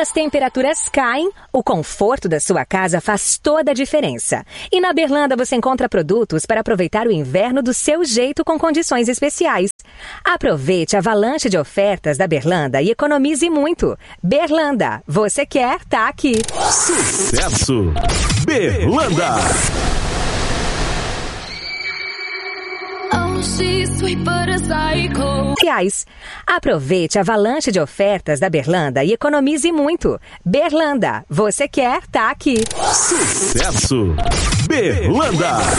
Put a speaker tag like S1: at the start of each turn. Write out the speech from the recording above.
S1: Quando as temperaturas caem, o conforto da sua casa faz toda a diferença. E na Berlanda você encontra produtos para aproveitar o inverno do seu jeito com condições especiais. Aproveite a avalanche de ofertas da Berlanda e economize muito. Berlanda, você quer, tá aqui.
S2: Sucesso! Berlanda!
S1: Aproveite a avalanche de ofertas da Berlanda e economize muito. Berlanda, você quer, tá aqui.
S2: Sucesso! Berlanda!